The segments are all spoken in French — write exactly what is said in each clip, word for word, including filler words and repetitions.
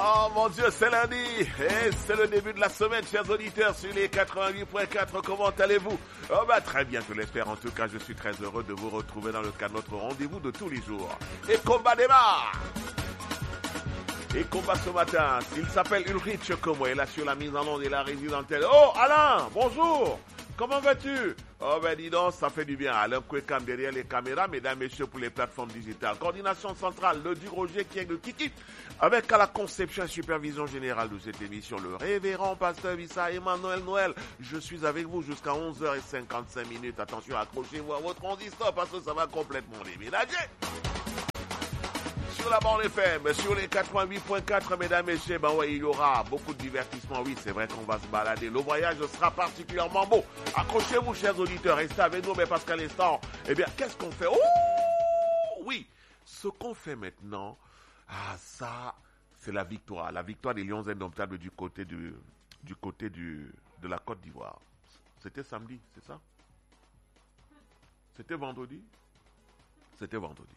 Oh mon Dieu, c'est lundi et c'est le début de la semaine, chers auditeurs, sur les quatre-vingt-huit point quatre. Comment allez-vous? Oh bah très bien, je l'espère. En tout cas, je suis très heureux de vous retrouver dans le cadre de notre rendez-vous de tous les jours. Et combat démarre. Et combat ce matin, il s'appelle Ulrich Como, et là sur la mise en onde et la résidentelle. Oh Alain, bonjour. Comment vas-tu? Oh ben dis donc, ça fait du bien. Alain Kwekam derrière les caméras, mesdames et messieurs pour les plateformes digitales. Coordination centrale, le dit Roger qui est de Kiki. Avec à la conception et supervision générale de cette émission, le révérend pasteur Issa Emmanuel Noël. Je suis avec vous jusqu'à onze heures cinquante-cinq minutes. Attention, accrochez-vous à votre transistor parce que ça va complètement déménager. Sur la bande F M, sur les quatre-vingt-huit point quatre, mesdames et messieurs, ben ouais, il y aura beaucoup de divertissement. Oui, c'est vrai qu'on va se balader. Le voyage sera particulièrement beau. Accrochez-vous, chers auditeurs, restez avec nous, mais parce qu'à l'instant, eh bien, qu'est-ce qu'on fait? Oh, oui, ce qu'on fait maintenant, ah, ça, c'est la victoire. La victoire des Lions indomptables du côté du, du côté du, de la Côte d'Ivoire. C'était samedi, c'est ça? C'était vendredi? C'était vendredi.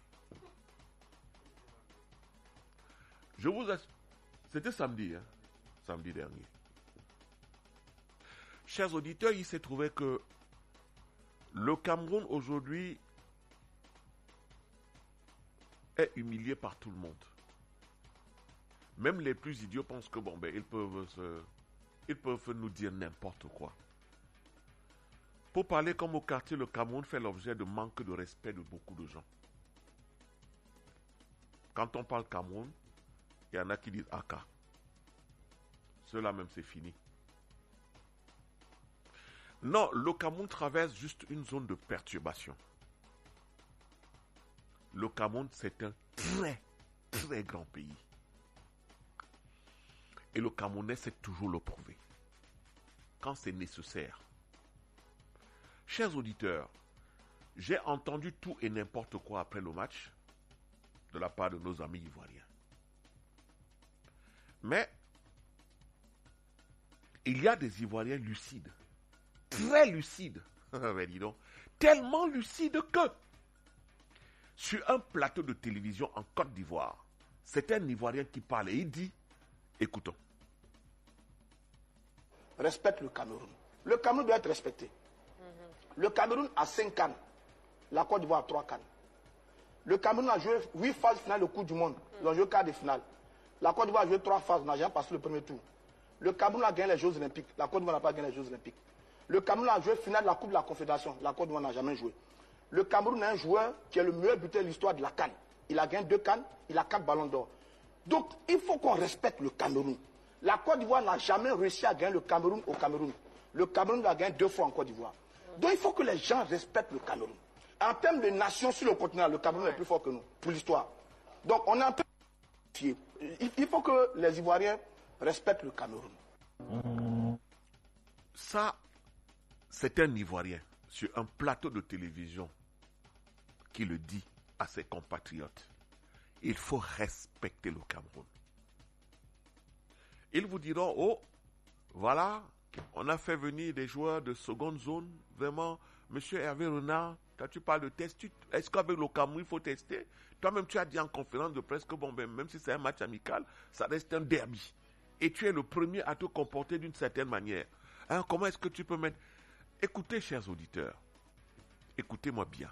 Je vous assure, c'était samedi, hein, samedi dernier. Chers auditeurs, il s'est trouvé que le Cameroun aujourd'hui est humilié par tout le monde. Même les plus idiots pensent que bon, ben, ils peuvent se, ils peuvent nous dire n'importe quoi. Pour parler comme au quartier, le Cameroun fait l'objet de manque de respect de beaucoup de gens. Quand on parle Cameroun, il y en a qui disent Aka. Ceux-là même, c'est fini. Non, le Cameroun traverse juste une zone de perturbation. Le Cameroun, c'est un très, très grand pays. Et le Camerounais sait toujours le prouver. Quand c'est nécessaire. Chers auditeurs, j'ai entendu tout et n'importe quoi après le match de la part de nos amis ivoiriens. Mais il y a des Ivoiriens lucides, très lucides, mais dis donc, tellement lucides que sur un plateau de télévision en Côte d'Ivoire, c'est un Ivoirien qui parle et il dit, écoutons. Respecte le Cameroun. Le Cameroun doit être respecté. Mm-hmm. Le Cameroun a cinq cannes, la Côte d'Ivoire a trois cannes. Le Cameroun a joué huit phases finales de Coupe du Monde, ils ont joué quart de finale. La Côte d'Ivoire a joué trois phases, n'a jamais passé le premier tour. Le Cameroun a gagné les Jeux Olympiques. La Côte d'Ivoire n'a pas gagné les Jeux Olympiques. Le Cameroun a joué finale de la Coupe de la Confédération. La Côte d'Ivoire n'a jamais joué. Le Cameroun a un joueur qui est le meilleur buteur de l'histoire de la CAN. Il a gagné deux CAN, il a quatre ballons d'or. Donc, il faut qu'on respecte le Cameroun. La Côte d'Ivoire n'a jamais réussi à gagner le Cameroun au Cameroun. Le Cameroun l'a gagné deux fois en Côte d'Ivoire. Donc, il faut que les gens respectent le Cameroun. En termes de nation sur le continent, le Cameroun est plus fort que nous, pour l'histoire. Donc, on est en train de... Il faut que les Ivoiriens respectent le Cameroun. Ça, c'est un Ivoirien sur un plateau de télévision qui le dit à ses compatriotes. Il faut respecter le Cameroun. Ils vous diront, oh, voilà, on a fait venir des joueurs de seconde zone, vraiment, monsieur Hervé Renard, quand tu parles de test, tu, est-ce qu'avec le Cameroun, il faut tester? Toi-même, tu as dit en conférence de presse que bon, ben, même si c'est un match amical, ça reste un derby. Et tu es le premier à te comporter d'une certaine manière. Hein, comment est-ce que tu peux mettre... Écoutez, chers auditeurs, écoutez-moi bien.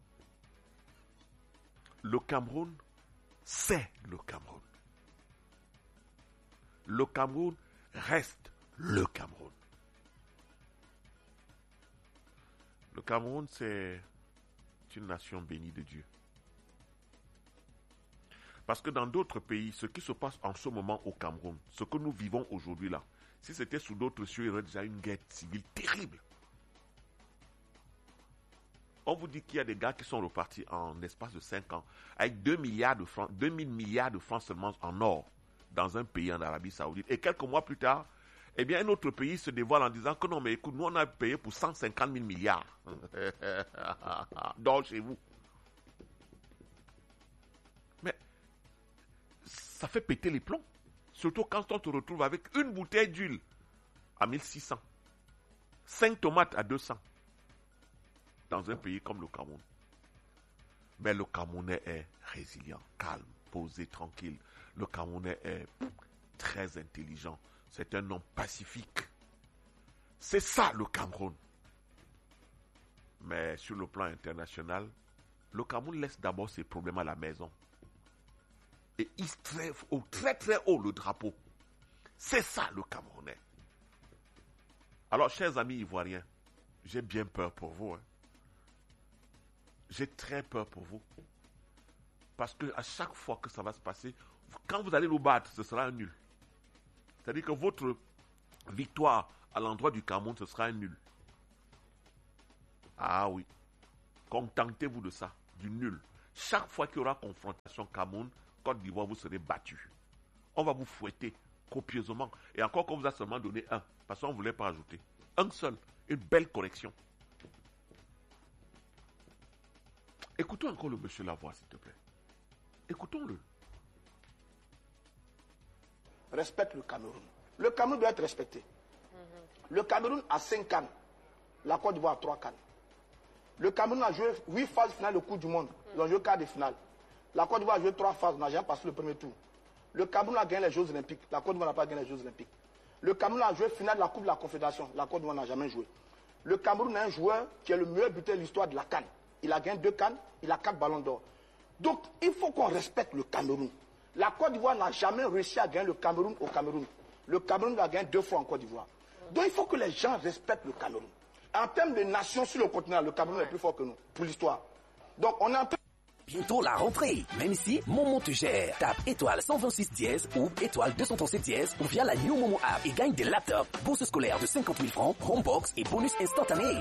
Le Cameroun, c'est le Cameroun. Le Cameroun reste le Cameroun. Le Cameroun, c'est une nation bénie de Dieu. Parce que dans d'autres pays, ce qui se passe en ce moment au Cameroun, ce que nous vivons aujourd'hui là, si c'était sous d'autres cieux, il y aurait déjà une guerre civile terrible. On vous dit qu'il y a des gars qui sont repartis en espace de cinq ans avec deux milliards de francs, deux mille milliards de francs seulement en or dans un pays en Arabie Saoudite. Et quelques mois plus tard, eh bien, un autre pays se dévoile en disant que non, mais écoute, nous on a payé pour cent cinquante mille milliards d'or chez vous. Mais ça fait péter les plombs. Surtout quand on te retrouve avec une bouteille d'huile à mille six cents, cinq tomates à deux cents, dans un pays comme le Cameroun. Mais le Camerounais est résilient, calme, posé, tranquille. Le Camerounais est... très intelligent. C'est un homme pacifique. C'est ça le Cameroun. Mais sur le plan international, le Cameroun laisse d'abord ses problèmes à la maison. Et il très haut, très très haut le drapeau. C'est ça le Camerounais. Alors, chers amis ivoiriens, j'ai bien peur pour vous. Hein. J'ai très peur pour vous. Parce que à chaque fois que ça va se passer, quand vous allez nous battre, ce sera un nul. C'est-à-dire que votre victoire à l'endroit du Cameroun, ce sera un nul. Ah oui. Contentez-vous de ça, du nul. Chaque fois qu'il y aura confrontation Cameroun, Côte d'Ivoire, vous serez battus. On va vous fouetter copieusement. Et encore qu'on vous a seulement donné un. Parce qu'on ne voulait pas ajouter. Un seul. Une belle correction. Écoutons encore le monsieur Lavoie, s'il te plaît. Écoutons-le. Respecte le Cameroun. Le Cameroun doit être respecté. Mm-hmm. Le Cameroun a cinq cannes. La Côte d'Ivoire a trois cannes. Le Cameroun a joué huit phases finales de Coupe du Monde. Ils ont joué quart de finale. La Côte d'Ivoire a joué trois phases. On n'a jamais passé le premier tour. Le Cameroun a gagné les Jeux Olympiques. La Côte d'Ivoire n'a pas gagné les Jeux Olympiques. Le Cameroun a joué finale de la Coupe de la Confédération. La Côte d'Ivoire n'a jamais joué. Le Cameroun a un joueur qui est le meilleur buteur de l'histoire de la CAN. Il a gagné deux cannes. Il a quatre ballons d'or. Donc, il faut qu'on respecte le Cameroun. La Côte d'Ivoire n'a jamais réussi à gagner le Cameroun au Cameroun. Le Cameroun l'a gagné deux fois en Côte d'Ivoire. Donc, il faut que les gens respectent le Cameroun. En termes de nations sur le continent, le Cameroun est plus fort que nous, pour l'histoire. Donc, on est en train... Bientôt la rentrée. Même ici, Momo te gère. Tape étoile cent vingt-six dièse ou étoile deux cent trente-sept dièse ou via la New Momo app et gagne des laptops, bourse scolaire de cinquante mille francs, homebox et bonus instantané.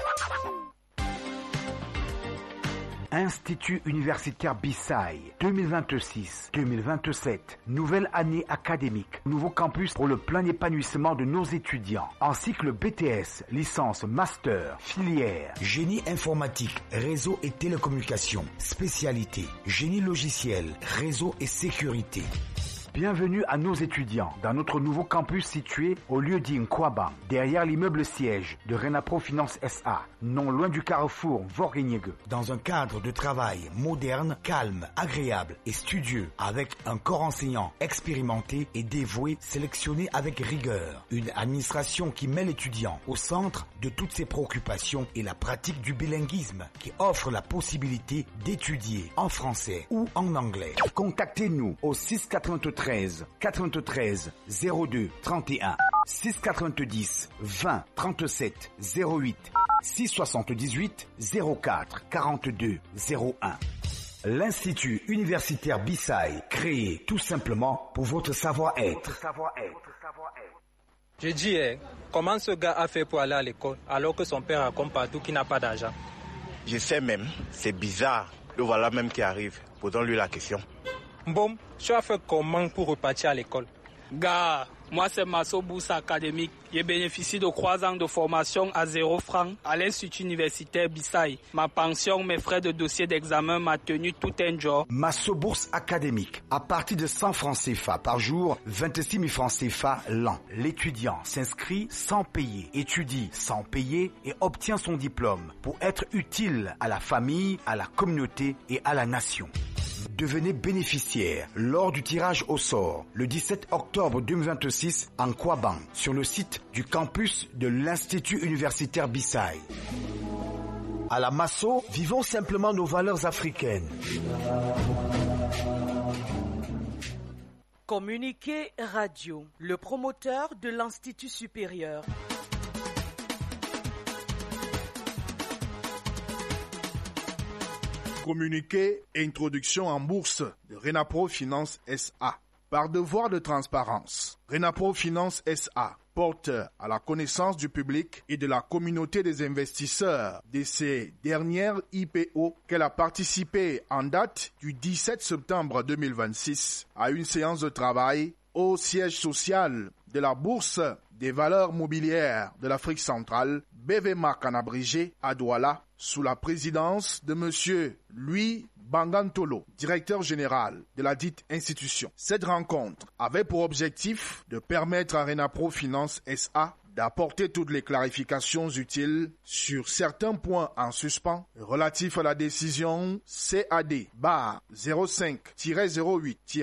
Institut universitaire Bissai, deux mille vingt-six deux mille vingt-sept, nouvelle année académique, nouveau campus pour le plein épanouissement de nos étudiants. En cycle B T S, licence, master, filière. Génie informatique, réseau et télécommunications. Spécialité, génie logiciel, réseau et sécurité. Bienvenue à nos étudiants dans notre nouveau campus situé au lieu dit Nkwaba, derrière l'immeuble siège de Renapro Finance S A, non loin du carrefour Vorgeniegue. Dans un cadre de travail moderne, calme, agréable et studieux, avec un corps enseignant expérimenté et dévoué, sélectionné avec rigueur. Une administration qui met l'étudiant au centre de toutes ses préoccupations et la pratique du bilinguisme, qui offre la possibilité d'étudier en français ou en anglais. Contactez-nous au six quatre-vingt-treize quatre-vingt-treize zéro deux trente et un, six quatre-vingt-dix vingt trente-sept zéro huit, six soixante-dix-huit zéro quatre quarante-deux zéro un. L'Institut universitaire Bissai, créé tout simplement pour votre savoir-être. Je dis, eh, comment ce gars a fait pour aller à l'école alors que son père raconte partout qu'il n'a pas d'argent? Je sais même, c'est bizarre. Le voilà même qui arrive. Posons-lui la question. Bon, tu as fait comment pour repartir à l'école? Gars, moi c'est Masso Bourse académique. J'ai bénéficié de trois ans de formation à zéro franc à l'Institut universitaire Bissai. Ma pension, mes frais de dossier d'examen m'a tenu tout un jour. Masso Bourse académique. À partir de cent francs C F A par jour, vingt-six mille francs C F A l'an. L'étudiant s'inscrit sans payer, étudie sans payer et obtient son diplôme pour être utile à la famille, à la communauté et à la nation. Devenez bénéficiaire lors du tirage au sort le dix-sept octobre deux mille vingt-six en Kouaban sur le site du campus de l'Institut universitaire Bissai. À la Masso, vivons simplement nos valeurs africaines. Communiqué Radio, le promoteur de l'Institut supérieur. Communiqué et introduction en bourse de Renapro Finance S A. Par devoir de transparence, Renapro Finance S A porte à la connaissance du public et de la communauté des investisseurs de ces dernières I P O qu'elle a participé en date du dix-sept septembre deux mille vingt-six à une séance de travail au siège social de la Bourse des valeurs mobilières de l'Afrique centrale, B V M A C en abrégé, à Douala, sous la présidence de M. Louis Bangantolo, directeur général de la dite institution. Cette rencontre avait pour objectif de permettre à Renapro Finance S A d'apporter toutes les clarifications utiles sur certains points en suspens relatifs à la décision C A D barre zéro cinq zéro huit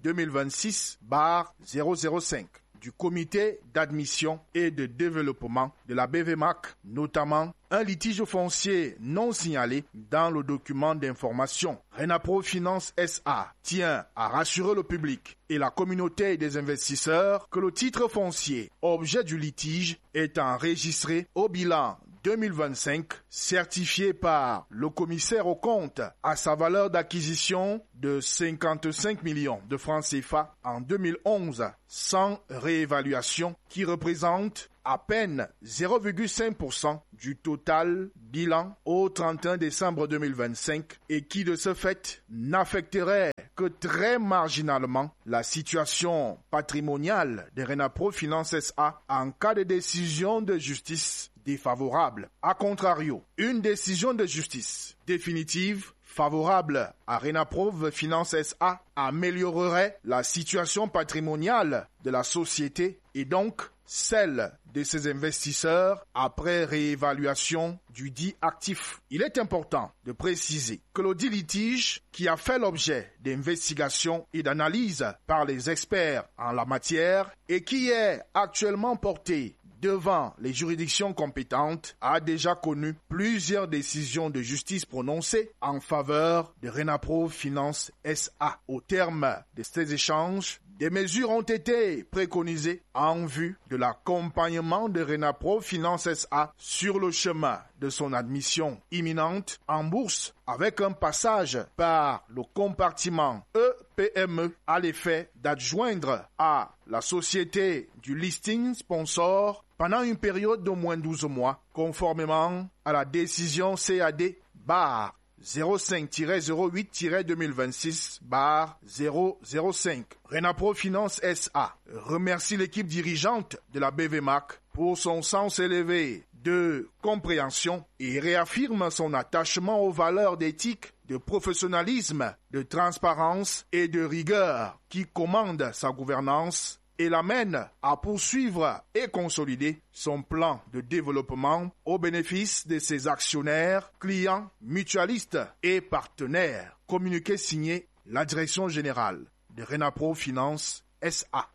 deux mille vingt-six barre zéro zéro cinq du comité d'admission et de développement de la B V M A C, notamment un litige foncier non signalé dans le document d'information. Renapro Finance S A tient à rassurer le public et la communauté des investisseurs que le titre foncier, objet du litige, est enregistré au bilan deux mille vingt-cinq, certifié par le commissaire aux comptes à sa valeur d'acquisition de cinquante-cinq millions de francs C F A en deux mille onze, sans réévaluation, qui représente à peine zéro virgule cinq pour cent du total bilan au trente et un décembre deux mille vingt-cinq et qui de ce fait n'affecterait que très marginalement la situation patrimoniale de Renapro Finance S A en cas de décision de justice défavorable. A contrario, une décision de justice définitive favorable à Renapro Finance S A améliorerait la situation patrimoniale de la société et donc celle de ses investisseurs après réévaluation du dit actif. Il est important de préciser que le dit litige, qui a fait l'objet d'investigations et d'analyses par les experts en la matière et qui est actuellement porté devant les juridictions compétentes, a déjà connu plusieurs décisions de justice prononcées en faveur de Renapro Finance S A. Au terme de ces échanges, des mesures ont été préconisées en vue de l'accompagnement de Renapro Finance S A sur le chemin de son admission imminente en bourse avec un passage par le compartiment E P M E à l'effet d'adjoindre à la société du listing sponsor pendant une période d'au moins douze mois, conformément à la décision C A D barre zéro cinq zéro huit deux mille vingt-six barre zéro zéro cinq. Renapro Finance S A remercie l'équipe dirigeante de la B V M A C pour son sens élevé de compréhension et réaffirme son attachement aux valeurs d'éthique, de professionnalisme, de transparence et de rigueur qui commandent sa gouvernance et l'amène à poursuivre et consolider son plan de développement au bénéfice de ses actionnaires, clients, mutualistes et partenaires. Communiqué signé la direction générale de Renapro Finance S A.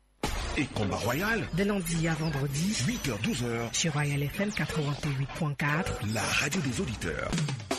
Et Combat Royal, de lundi à vendredi, huit heures douze heures, sur Royal F M quatre-vingt-huit point quatre, la radio des auditeurs.